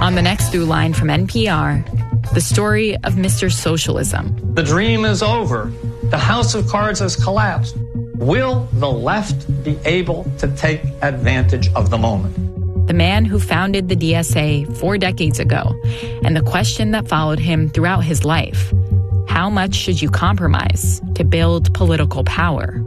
On the next Through Line from NPR, the story of Mr. Socialism. The dream is over. The house of cards has collapsed. Will the left be able to take advantage of the moment? The man who founded the DSA 4 decades ago, and the question that followed him throughout his life. How much should you compromise to build political power?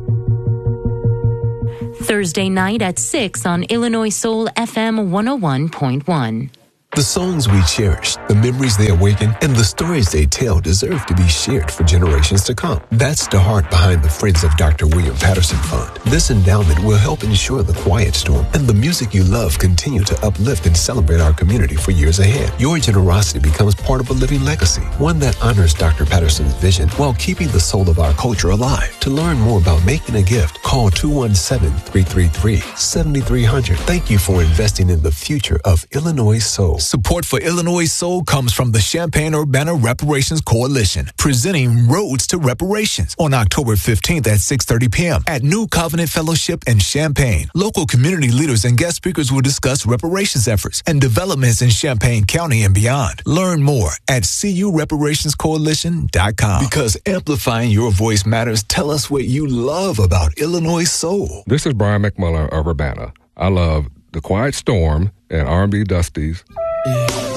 Thursday night at 6 on Illinois Soul FM 101.1. The songs we cherish, the memories they awaken, and the stories they tell deserve to be shared for generations to come. That's the heart behind the Friends of Dr. William Patterson Fund. This endowment will help ensure the Quiet Storm and the music you love continue to uplift and celebrate our community for years ahead. Your generosity becomes part of a living legacy, one that honors Dr. Patterson's vision while keeping the soul of our culture alive. To learn more about making a gift, call 217-333-7300. Thank you for investing in the future of Illinois Soul. Support for Illinois Soul comes from the Champaign-Urbana Reparations Coalition, presenting Roads to Reparations on October 15th at 6:30 p.m. at New Covenant Fellowship in Champaign. Local community leaders and guest speakers will discuss reparations efforts and developments in Champaign County and beyond. Learn more at CUReparationsCoalition.com. Because amplifying your voice matters. Tell us what you love about Illinois Soul. This is Brian McMullen of Urbana. I love The Quiet Storm and R&B Dusties.